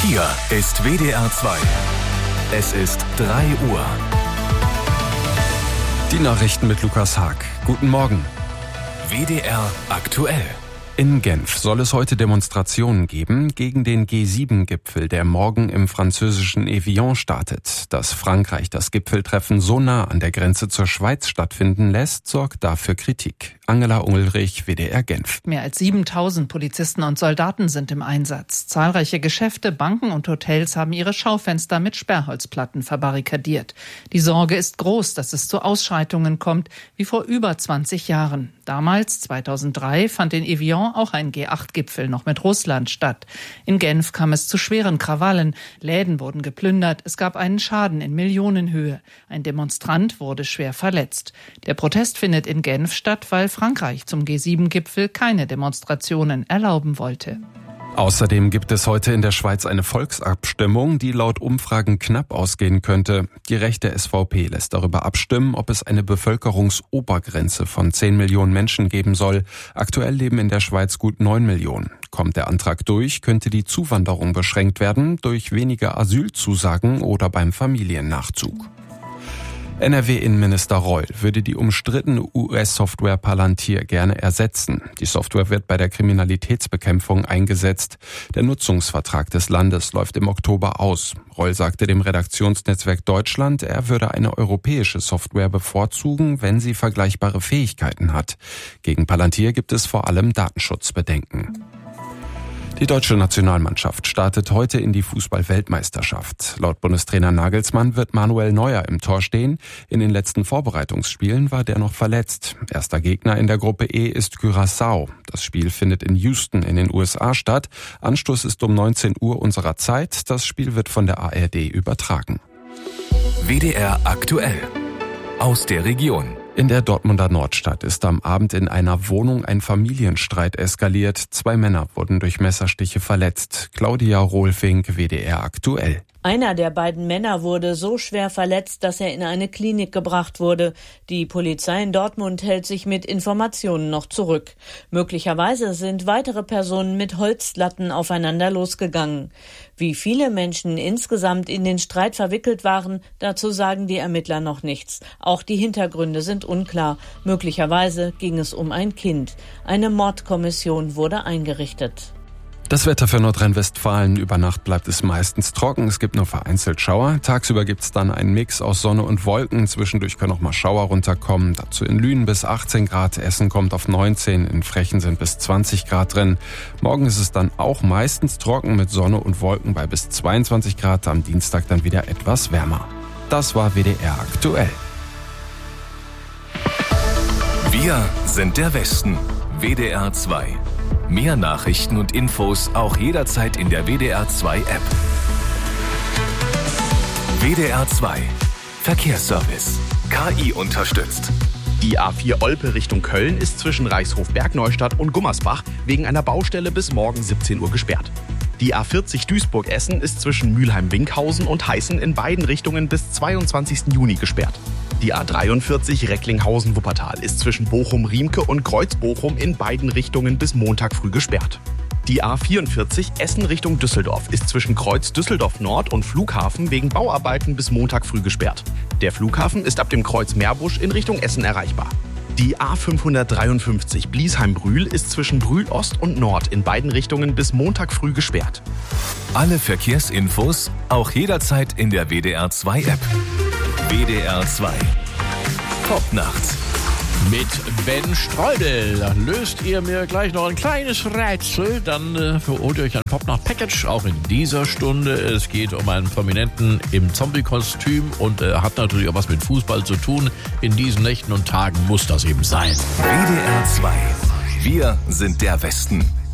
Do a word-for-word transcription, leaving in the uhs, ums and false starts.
Hier ist W D R zwei. Es ist drei Uhr. Die Nachrichten mit Lukas Haag. Guten Morgen. W D R aktuell. In Genf soll es heute Demonstrationen geben gegen den G sieben Gipfel, der morgen im französischen Evian startet. Dass Frankreich das Gipfeltreffen so nah an der Grenze zur Schweiz stattfinden lässt, sorgt dafür Kritik. Angela Ulrich, W D R Genf. Mehr als siebentausend Polizisten und Soldaten sind im Einsatz. Zahlreiche Geschäfte, Banken und Hotels haben ihre Schaufenster mit Sperrholzplatten verbarrikadiert. Die Sorge ist groß, dass es zu Ausschreitungen kommt, wie vor über zwanzig Jahren. Damals, zweitausenddrei, fand in Evian auch ein G acht Gipfel noch mit Russland statt. In Genf kam es zu schweren Krawallen. Läden wurden geplündert. Es gab einen Schaden in Millionenhöhe. Ein Demonstrant wurde schwer verletzt. Der Protest findet in Genf statt, weil Frankreich zum G sieben Gipfel keine Demonstrationen erlauben wollte. Außerdem gibt es heute in der Schweiz eine Volksabstimmung, die laut Umfragen knapp ausgehen könnte. Die rechte S V P lässt darüber abstimmen, ob es eine Bevölkerungsobergrenze von zehn Millionen Menschen geben soll. Aktuell leben in der Schweiz gut neun Millionen. Kommt der Antrag durch, könnte die Zuwanderung beschränkt werden durch weniger Asylzusagen oder beim Familiennachzug. N R W-Innenminister Reul würde die umstrittene U S-Software Palantir gerne ersetzen. Die Software wird bei der Kriminalitätsbekämpfung eingesetzt. Der Nutzungsvertrag des Landes läuft im Oktober aus. Reul sagte dem Redaktionsnetzwerk Deutschland, er würde eine europäische Software bevorzugen, wenn sie vergleichbare Fähigkeiten hat. Gegen Palantir gibt es vor allem Datenschutzbedenken. Die deutsche Nationalmannschaft startet heute in die Fußball-Weltmeisterschaft. Laut Bundestrainer Nagelsmann wird Manuel Neuer im Tor stehen. In den letzten Vorbereitungsspielen war der noch verletzt. Erster Gegner in der Gruppe E ist Curaçao. Das Spiel findet in Houston in den U S A statt. Anstoß ist um neunzehn Uhr unserer Zeit. Das Spiel wird von der A R D übertragen. W D R aktuell. Aus der Region. In der Dortmunder Nordstadt ist am Abend in einer Wohnung ein Familienstreit eskaliert. Zwei Männer wurden durch Messerstiche verletzt. Claudia Rohlfink, W D R aktuell. Einer der beiden Männer wurde so schwer verletzt, dass er in eine Klinik gebracht wurde. Die Polizei in Dortmund hält sich mit Informationen noch zurück. Möglicherweise sind weitere Personen mit Holzlatten aufeinander losgegangen. Wie viele Menschen insgesamt in den Streit verwickelt waren, dazu sagen die Ermittler noch nichts. Auch die Hintergründe sind unklar. Möglicherweise ging es um ein Kind. Eine Mordkommission wurde eingerichtet. Das Wetter für Nordrhein-Westfalen. Über Nacht bleibt es meistens trocken. Es gibt nur vereinzelt Schauer. Tagsüber gibt es dann einen Mix aus Sonne und Wolken. Zwischendurch können auch mal Schauer runterkommen. Dazu in Lünen bis achtzehn Grad. Essen kommt auf neunzehn. In Frechen sind bis zwanzig Grad drin. Morgen ist es dann auch meistens trocken mit Sonne und Wolken bei bis zweiundzwanzig Grad. Am Dienstag dann wieder etwas wärmer. Das war W D R aktuell. Wir sind der Westen. W D R zwei. Mehr Nachrichten und Infos auch jederzeit in der W D R zwei App. W D R zwei. Verkehrsservice. K I unterstützt. Die A vier Olpe Richtung Köln ist zwischen Reichshof-Bergneustadt und Gummersbach wegen einer Baustelle bis morgen siebzehn Uhr gesperrt. Die A vierzig Duisburg-Essen ist zwischen Mülheim-Winkhausen und Heißen in beiden Richtungen bis zweiundzwanzigsten Juni gesperrt. Die A dreiundvierzig Recklinghausen-Wuppertal ist zwischen Bochum-Riemke und Kreuz-Bochum in beiden Richtungen bis Montag früh gesperrt. Die A vierundvierzig Essen Richtung Düsseldorf ist zwischen Kreuz Düsseldorf Nord und Flughafen wegen Bauarbeiten bis Montag früh gesperrt. Der Flughafen ist ab dem Kreuz Meerbusch in Richtung Essen erreichbar. Die A fünfhundertdreiundfünfzig Bliesheim-Brühl ist zwischen Brühl Ost und Nord in beiden Richtungen bis Montag früh gesperrt. Alle Verkehrsinfos auch jederzeit in der W D R zwei App. W D R zwei. Popnacht. Mit Ben Streudel löst ihr mir gleich noch ein kleines Rätsel, dann äh, holt ihr euch ein Popnacht-Package, auch in dieser Stunde. Es geht um einen Prominenten im Zombie-Kostüm und äh, hat natürlich auch was mit Fußball zu tun. In diesen Nächten und Tagen muss das eben sein. W D R zwei. Wir sind der Westen.